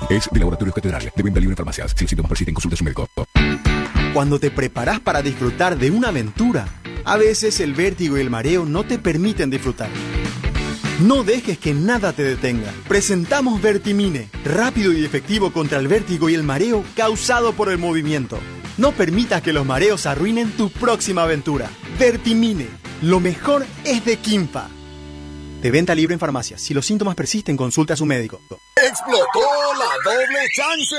Es de Laboratorios Catedral, de venta libre en farmacias. Si los síntomas persisten, consulte a su médico. Cuando te preparas para disfrutar de una aventura, a veces el vértigo y el mareo no te permiten disfrutar. No dejes que nada te detenga. Presentamos Vertimine, rápido y efectivo contra el vértigo y el mareo causado por el movimiento. No permitas que los mareos arruinen tu próxima aventura. Vertimine, lo mejor es de Quimpa. De venta libre en farmacias. Si los síntomas persisten, consulte a su médico. ¡Explotó la doble chance!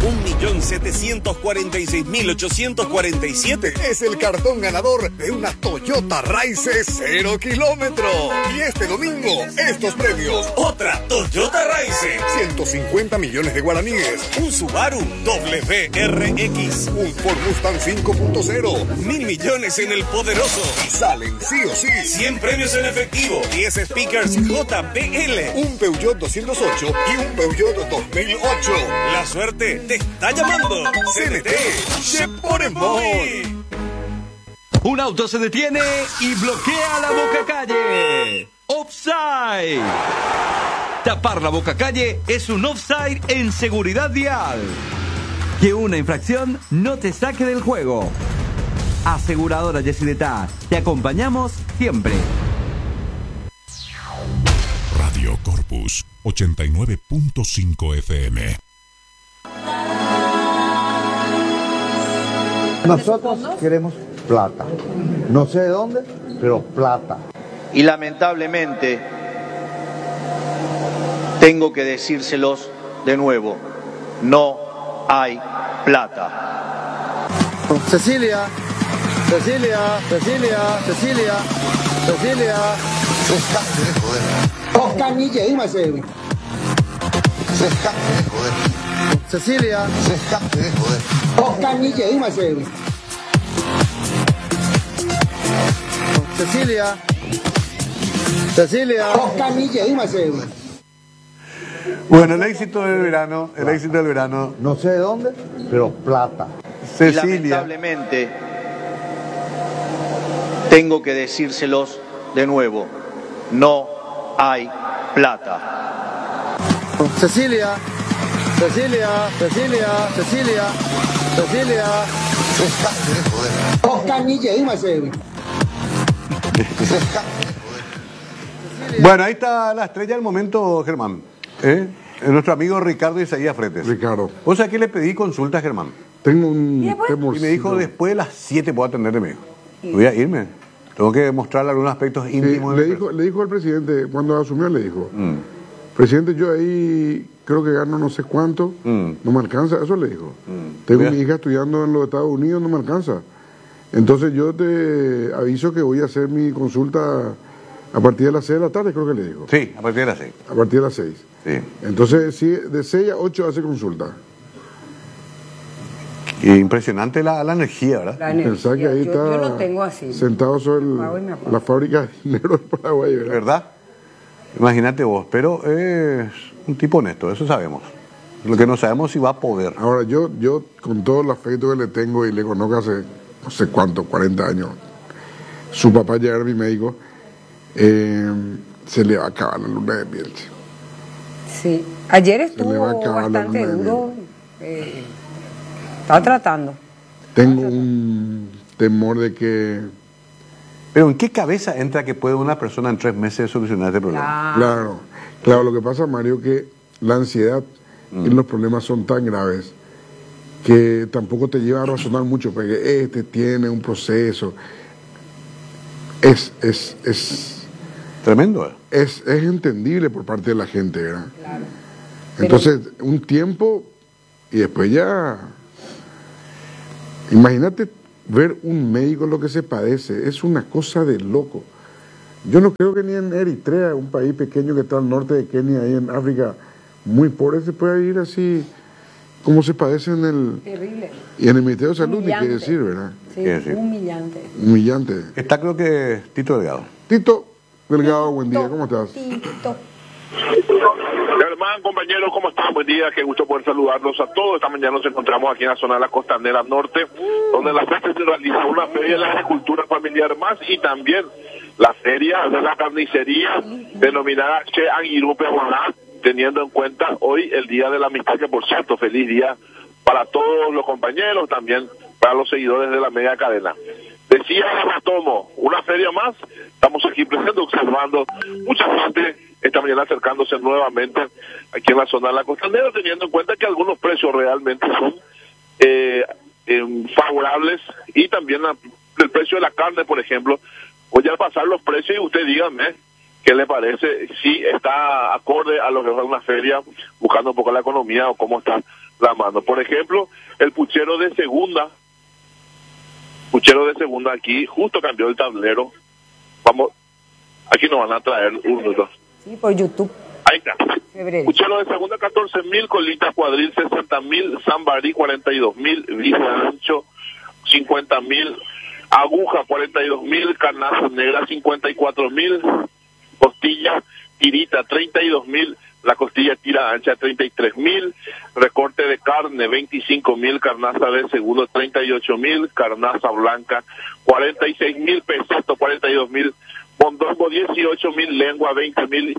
1.746.847 es el cartón ganador de una Toyota Raice 0 kilómetros. Y este domingo, estos premios: otra Toyota Raice, 150 millones de guaraníes, un Subaru WRX, un Ford Mustang 5.0, 1.000 millones en el poderoso. Y salen sí o sí 100 premios en efectivo, 10 speakers JBL, un Peugeot 208 y un Peugeot 2008. La suerte te está llamando. CNT se pone muy. Un auto se detiene y bloquea la bocacalle. Offside. Tapar la bocacalle es un offside en seguridad vial. Que una infracción no te saque del juego. Aseguradora Yesidetá, te acompañamos siempre. Radio Corpus 89.5 FM. Nosotros queremos plata. No sé de dónde, pero plata. Y lamentablemente tengo que decírselos de nuevo. No hay plata. Cecilia, Cecilia, Cecilia, Cecilia, Cecilia. Oscar Mille, dime Cecilia. Cecilia. Oscar Mille, dime Cecilia. Cecilia. Cecilia. Oscar Mille, dime Cecilia. Bueno, el éxito del verano, No sé de dónde, pero plata. Cecilia. Y lamentablemente tengo que decírselos de nuevo. No hay plata. Cecilia, Cecilia, Cecilia, Cecilia, Cecilia. Oscar Mille, dime Cecilia. Bueno, ahí está la estrella del momento, Germán. Nuestro amigo Ricardo Isaías Fretes. Ricardo. O sea, que le pedí consulta a Germán. Tengo un temorcito. Y me dijo, después de las 7 puedo atenderle, me dijo. Voy a irme. Tengo que mostrarle algunos aspectos íntimos. Le dijo al presidente, cuando asumió, le dijo, presidente, yo ahí creo que gano no sé cuánto, no me alcanza, eso le dijo. Tengo mi hija estudiando en los Estados Unidos, no me alcanza. Entonces yo te aviso que voy a hacer mi consulta a partir de las 6 de la tarde, creo que le dijo. Sí, a partir de las 6. A partir de las 6. Sí. Entonces, sí, de 6 a 8 hace consulta. Impresionante la energía, ¿verdad? La energía. Pensá que ahí yo está lo tengo así. sentado sobre la fábrica de dinero de Paraguay, ¿verdad? ¿Verdad? Imagínate vos, pero es un tipo honesto, eso sabemos. Lo que no sabemos si va a poder. Ahora, yo con todo el afecto que le tengo y le conozco hace no sé cuánto, 40 años, su papá ya era mi médico, se le va a acabar la luna de miel. Sí, ayer estuvo bastante duro. Está tratando. Tengo un temor de que... Pero ¿en qué cabeza entra que puede una persona en 3 meses solucionar este problema? Claro, lo que pasa, Mario, que la ansiedad y los problemas son tan graves que tampoco te lleva a razonar mucho, porque este tiene un proceso. Es tremendo. Es entendible por parte de la gente, ¿verdad? Claro. Entonces, un tiempo y después ya... Imagínate ver un médico lo que se padece, es una cosa de loco. Yo no creo que ni en Eritrea, un país pequeño que está al norte de Kenia, ahí en África, muy pobre, se puede ir así como se padece en el... Terrible. Y en el Ministerio de Salud, ni qué decir, ¿verdad? Sí, humillante. Humillante. Está, creo que Tito Delgado. Tito Delgado, buen día, ¿cómo estás? Tito. Germán, compañeros, ¿cómo están? Buen día, qué gusto poder saludarlos a todos. Esta mañana nos encontramos aquí en la zona de la Costanera Norte, donde la fecha se realiza una feria de la agricultura familiar más y también la feria de la carnicería denominada Che Aguirupe Guará, teniendo en cuenta hoy el Día de la Amistad, que por cierto, feliz día para todos los compañeros, también para los seguidores de la media cadena. Decía Tomo, una feria más, estamos aquí presentes observando mucha gente esta mañana acercándose nuevamente aquí en la zona de la Costanera, teniendo en cuenta que algunos precios realmente son favorables, y también el precio de la carne, por ejemplo. Voy a pasar los precios y usted dígame qué le parece, si está acorde a lo que es una feria, buscando un poco la economía o cómo está la mano. Por ejemplo, el puchero de segunda aquí, justo cambió el tablero. Vamos, aquí nos van a traer un minuto. Sí, por YouTube. Ahí está. Febrero. Puchero de segunda 14.000, colita cuadril 60.000, sambarí 42.000, bife ancho 50.000, aguja 42.000, carnaza negra 54.000, costilla tirita 32.000, la costilla tira ancha 33.000, recorte de carne 25.000, carnaza de segundo 38.000, carnaza blanca 46.000, peseto 42.000, mondongo 18.000, lengua 20.000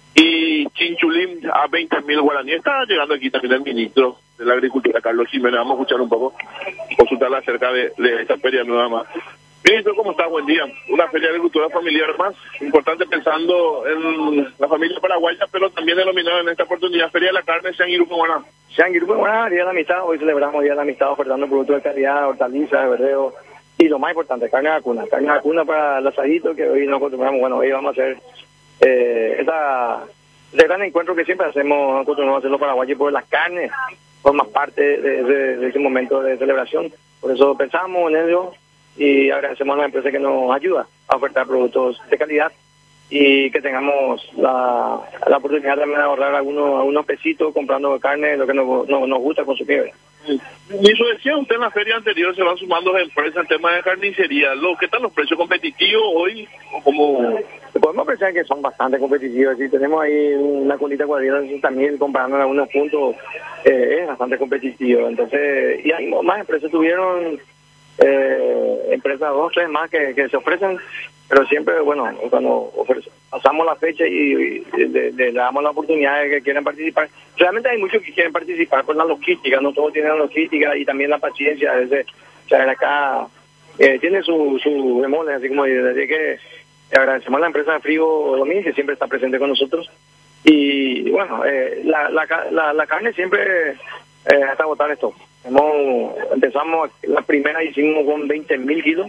y chinchulín a 20.000 guaraní. Está llegando aquí también el ministro de la Agricultura, Carlos Jiménez. Vamos a escuchar un poco, consultarle acerca de esta feria nueva más. Ministro, ¿cómo está? Buen día. Una feria de agricultura familiar más, importante pensando en la familia paraguaya, pero también denominada en esta oportunidad Feria de la Carne Xanguirú-Guaná. Xanguirú-Guaná, Día de la Amistad. Hoy celebramos Día de la Amistad ofertando productos de calidad, hortalizas, verdeo y lo más importante, carne vacuna. Carne vacuna para el asadito, que hoy nos acostumbramos. Bueno, hoy vamos a hacer ese gran encuentro que siempre hacemos, acostumbramos a hacerlo paraguayos, porque las carnes forman parte de ese momento de celebración. Por eso pensamos en ello y agradecemos a la empresa que nos ayuda a ofertar productos de calidad y que tengamos la oportunidad también de ahorrar algunos pesitos comprando carne, lo que nos gusta consumir. Y eso decía usted en la feria anterior, se van sumando empresas en temas de carnicería. ¿Qué están los precios competitivos hoy? ¿Cómo? Podemos pensar que son bastante competitivos. Si tenemos ahí una colita cuadrilla de 60.000 comparando en algunos puntos, es bastante competitivo. Entonces, y hay más empresas, tuvieron empresas 2, 3 más que se ofrecen, pero siempre, bueno, cuando pasamos la fecha y le damos la oportunidad de que quieran participar. Realmente hay muchos que quieren participar por la logística, no todos tienen la logística y también la paciencia. A veces, traer acá tiene su bemoles, así como desde que agradecemos a la empresa de Frigo Domínguez, que siempre está presente con nosotros. Y bueno, la carne siempre hasta agotar esto. Empezamos, la primera hicimos con 20.000 kilos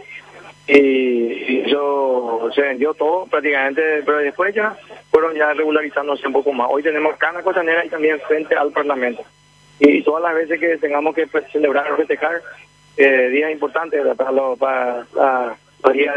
y eso se vendió todo prácticamente, pero después ya fueron regularizándose un poco más. Hoy tenemos carne costanera y también frente al Parlamento. Y todas las veces que tengamos que celebrar o festejar días importantes para los días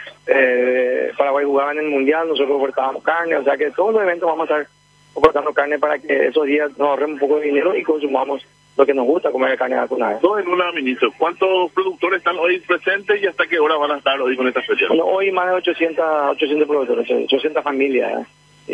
de Paraguay jugaban en el Mundial, nosotros ofertábamos carne, o sea que todos los eventos vamos a estar ofertando carne para que esos días nos ahorremos un poco de dinero y consumamos lo que nos gusta, comer carne vacunada. Todo en una, ministro. ¿Cuántos productores están hoy presentes y hasta qué hora van a estar hoy con esta feria? Bueno, hoy más de 800 productores, 800 familias.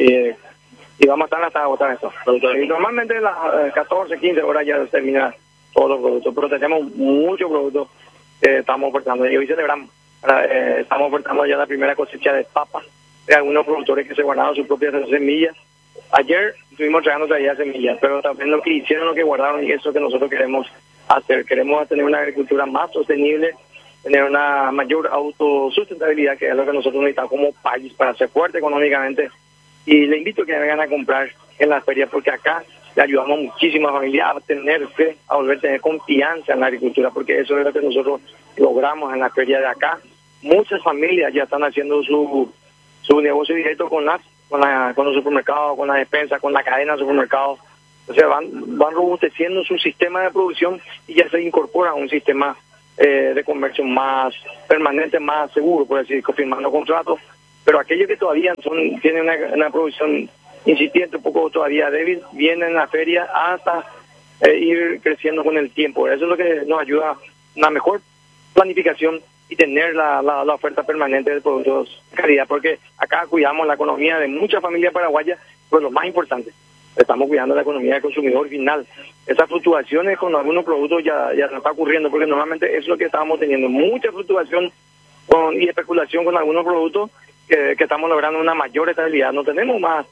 Y vamos a estar hasta agotar esto. Y normalmente a las 14, 15 horas ya se termina todos los productos, pero tenemos muchos productos que estamos ofertando. Y hoy celebramos. Estamos ofertando ya la primera cosecha de papas de algunos productores que se guardaron sus propias semillas. Ayer estuvimos trayendo semillas, pero también lo que hicieron, lo que guardaron, y eso que nosotros queremos hacer. Queremos tener una agricultura más sostenible, tener una mayor autosustentabilidad, que es lo que nosotros necesitamos como país para ser fuerte económicamente. Y le invito a que vengan a comprar en la feria, porque acá le ayudamos muchísimo a la familia a tener fe, a volver a tener confianza en la agricultura, porque eso es lo que nosotros logramos en la feria de acá. Muchas familias ya están haciendo su negocio directo con los supermercados, con la despensa, con la cadena de supermercados. O sea, van robusteciendo su sistema de producción y ya se incorpora a un sistema de comercio más permanente, más seguro, por decir, firmando contratos. Pero aquellos que todavía tienen una producción incipiente, un poco todavía débil, vienen a la feria hasta ir creciendo con el tiempo. Eso es lo que nos ayuda a una mejor planificación y tener la oferta permanente de productos de calidad, porque acá cuidamos la economía de muchas familias paraguayas, pero lo más importante, estamos cuidando la economía del consumidor final. Esas fluctuaciones con algunos productos ya no está ocurriendo, porque normalmente eso es lo que estábamos teniendo, mucha fluctuación y especulación con algunos productos que estamos logrando una mayor estabilidad. No tenemos más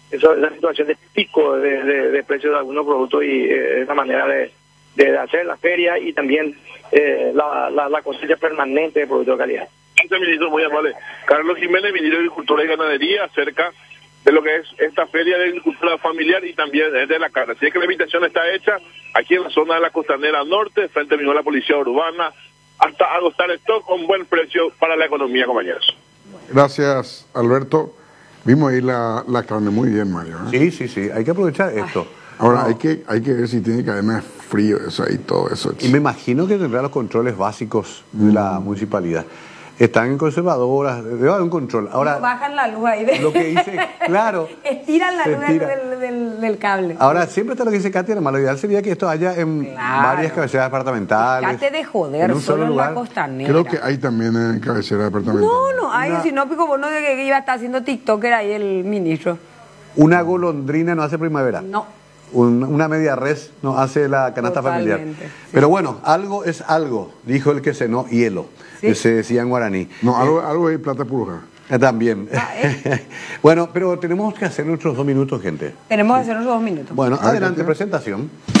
esa situación de pico de precios de algunos productos y esa manera de hacer la feria y también la cosecha permanente de productos de calidad. Este ministro muy amable, Carlos Jiménez, ministro de Agricultura y Ganadería, acerca de lo que es esta feria de agricultura familiar y también de la carne. Así es que la invitación está hecha aquí en la zona de la Costanera Norte, frente a la Policía Urbana, hasta agotar stock con buen precio para la economía, compañeros. Gracias, Alberto. Vimos ahí la carne muy bien, Mario. Sí, hay que aprovechar esto. Ahora hay que ver si tiene cadena de frío, eso ahí, todo eso. Y me imagino que tendrá los controles básicos de la municipalidad. Están en conservadoras, debe haber un control. Ahora, no bajan la luz ahí. Lo que dice, claro. Estiran la luz del cable. Ahora, siempre está lo que dice Katia, además lo ideal sería que esto haya en varias cabeceras departamentales. Fíjate de joder, solo en la Costanera. Creo que hay también en cabecera departamental. No, hay, si no, pico, bueno, de que iba a estar haciendo TikToker ahí el ministro. Una golondrina no hace primavera. No. Una media res no hace la canasta familiar. Sí. Pero bueno, algo es algo, dijo el que cenó hielo. ¿Sí? Se decía en guaraní. No, algo hay plata pura. También. Bueno, pero tenemos que hacer nuestros 2 minutos, gente. Tenemos que hacer nuestros 2 minutos. Bueno, adelante, presentación.